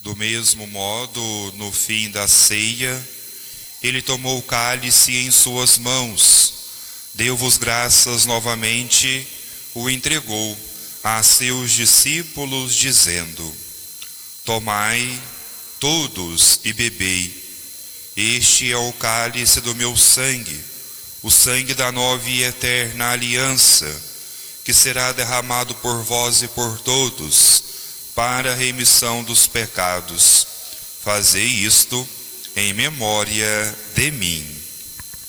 Do mesmo modo, no fim da ceia, ele tomou o cálice em suas mãos, deu-vos graças novamente, o entregou a seus discípulos, dizendo: Tomai todos e bebei. Este é o cálice do meu sangue, o sangue da nova e eterna aliança, que será derramado por vós e por todos, para a remissão dos pecados. Fazei isto em memória de mim.